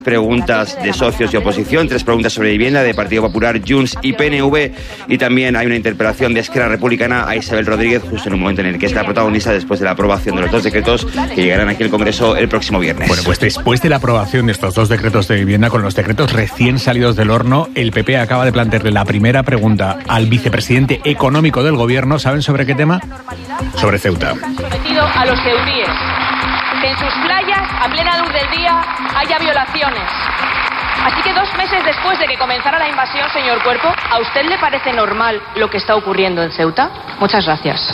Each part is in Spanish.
Preguntas de socios y oposición, 3 preguntas sobre vivienda de Partido Popular, Junts y PNV, y también hay una interpelación de Esquerra Republicana a Isabel Rodríguez justo en un momento en el que es la protagonista después de la aprobación de los 2 decretos que llegarán aquí al Congreso el próximo viernes. Bueno, pues después de la aprobación de estos 2 decretos de vivienda, con los decretos recién salidos del horno, el PP acaba de plantearle la primera pregunta al vicepresidente económico del Gobierno. ¿Saben sobre qué tema? Sobre Ceuta. Sometido a los ceutíes. Que en sus playas, a plena luz del día, haya violaciones. Así que 2 meses después de que comenzara la invasión, señor Cuerpo, ¿a usted le parece normal lo que está ocurriendo en Ceuta? Muchas gracias.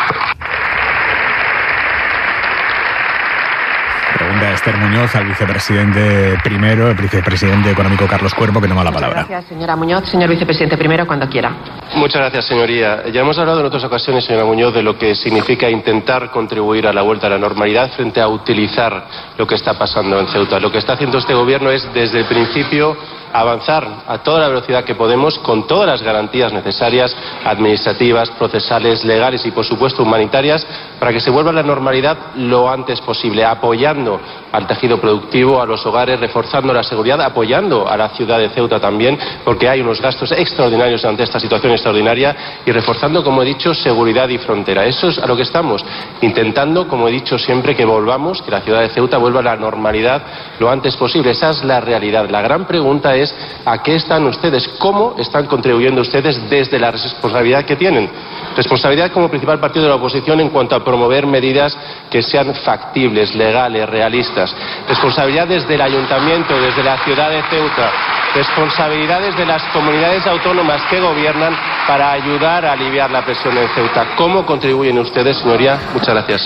Pregunta a Esther Muñoz, al vicepresidente primero, el vicepresidente económico Carlos Cuerpo, que toma la palabra. Muchas gracias, señora Muñoz. Señor vicepresidente primero, cuando quiera. Muchas gracias, señoría. Ya hemos hablado en otras ocasiones, señora Muñoz, de lo que significa intentar contribuir a la vuelta a la normalidad frente a utilizar lo que está pasando en Ceuta. Lo que está haciendo este gobierno es, desde el principio, avanzar a toda la velocidad que podemos, con todas las garantías necesarias, administrativas, procesales, legales y, por supuesto, humanitarias, para que se vuelva a la normalidad lo antes posible, apoyando al tejido productivo, a los hogares, reforzando la seguridad, apoyando a la ciudad de Ceuta también, porque hay unos gastos extraordinarios ante esta situación extraordinaria, y reforzando, como he dicho, seguridad y frontera. Eso es a lo que estamos intentando, como he dicho siempre, que volvamos, que la ciudad de Ceuta vuelva a la normalidad lo antes posible. Esa es la realidad. La gran pregunta es: ¿a qué están ustedes? ¿Cómo están contribuyendo ustedes desde la responsabilidad que tienen? Responsabilidad como principal partido de la oposición en cuanto a promover medidas que sean factibles, legales, realistas. Responsabilidad desde el ayuntamiento, desde la ciudad de Ceuta. Responsabilidades de las comunidades autónomas que gobiernan para ayudar a aliviar la presión en Ceuta. ¿Cómo contribuyen ustedes, señoría? Muchas gracias.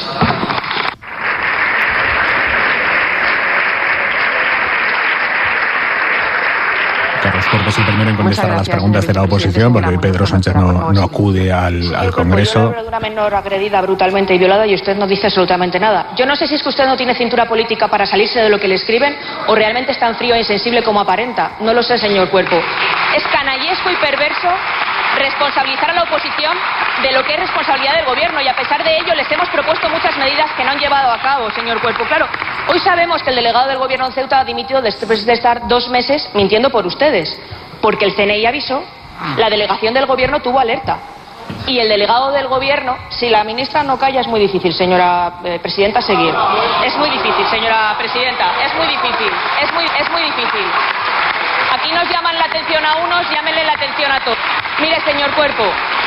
Carlos Cuerpo es el primero en contestar a las preguntas de la oposición, porque hoy Pedro Sánchez no acude al Congreso. Yo una menor agredida brutalmente y violada y usted no dice absolutamente nada. Yo no sé si es que usted no tiene cintura política para salirse de lo que le escriben o realmente es tan frío e insensible como aparenta. No lo sé, señor Cuerpo. Es canallesco y perverso responsabilizar a la oposición de lo que es responsabilidad del gobierno, y a pesar de ello les hemos propuesto muchas medidas que no han llevado a cabo, señor Cuerpo. Claro, hoy sabemos que el delegado del gobierno en Ceuta ha dimitido después de estar 2 meses mintiendo por ustedes, porque el CNI avisó, la delegación del gobierno tuvo alerta, y el delegado del gobierno, si la ministra no calla, es muy difícil, señora presidenta, seguir. Es muy difícil, señora presidenta, es muy difícil, es muy difícil. Aquí nos llaman la atención a unos, llámenle la atención a todos. Mire, señor Cuerpo,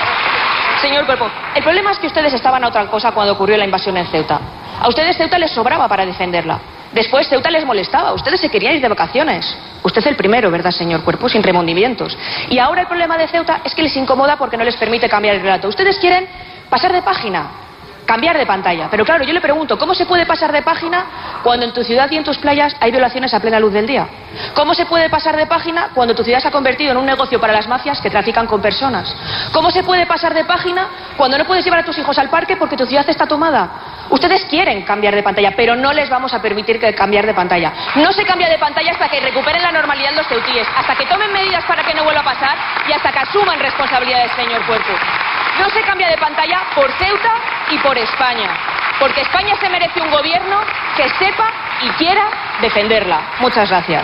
el problema es que ustedes estaban a otra cosa cuando ocurrió la invasión en Ceuta. A ustedes Ceuta les sobraba para defenderla. Después Ceuta les molestaba, ustedes se querían ir de vacaciones. Usted el primero, ¿verdad, señor Cuerpo? Sin remordimientos. Y ahora el problema de Ceuta es que les incomoda porque no les permite cambiar el relato. Ustedes quieren pasar de página, cambiar de pantalla. Pero claro, yo le pregunto, ¿cómo se puede pasar de página cuando en tu ciudad y en tus playas hay violaciones a plena luz del día? ¿Cómo se puede pasar de página cuando tu ciudad se ha convertido en un negocio para las mafias que trafican con personas? ¿Cómo se puede pasar de página cuando no puedes llevar a tus hijos al parque porque tu ciudad está tomada? Ustedes quieren cambiar de pantalla, pero no les vamos a permitir que cambiar de pantalla. No se cambia de pantalla hasta que recuperen la normalidad los ceutíes, hasta que tomen medidas para que no vuelva a pasar y hasta que asuman responsabilidades, señor Cuerpo. No se cambia de pantalla por Ceuta y por España, porque España se merece un gobierno que sepa y quiera defenderla. Muchas gracias.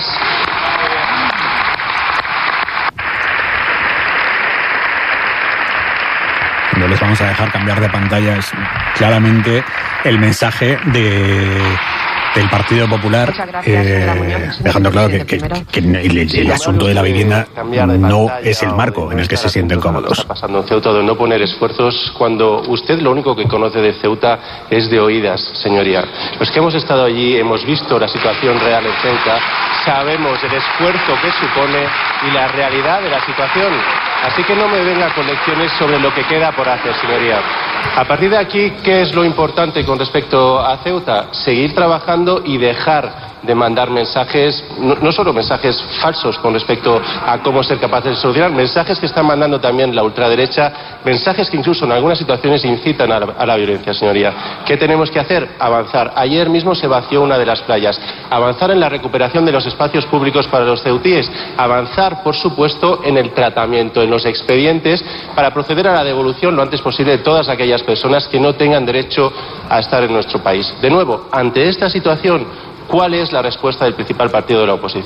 No les vamos a dejar cambiar de pantalla, es claramente el mensaje del Partido Popular, dejando claro que el asunto de la vivienda no es el marco en el que se sienten cómodos. Está pasando en Ceuta de no poner esfuerzos cuando usted lo único que conoce de Ceuta es de oídas, señoría. Los que hemos estado allí hemos visto la situación real en Ceuta, sabemos el esfuerzo que supone y la realidad de la situación. Así que no me venga con lecciones sobre lo que queda por hacer, señoría. A partir de aquí, ¿qué es lo importante con respecto a Ceuta? Seguir trabajando y dejar de mandar mensajes, no solo mensajes falsos con respecto a cómo ser capaces de solucionar, mensajes que están mandando también la ultraderecha, mensajes que incluso en algunas situaciones incitan a la violencia, señoría. ¿Qué tenemos que hacer? Avanzar. Ayer mismo se vació una de las playas. Avanzar en la recuperación de los espacios públicos para los ceutíes. Avanzar, por supuesto, en el tratamiento, en los expedientes, para proceder a la devolución lo antes posible de todas aquellas personas que no tengan derecho a estar en nuestro país. De nuevo, ante esta situación, ¿cuál es la respuesta del principal partido de la oposición?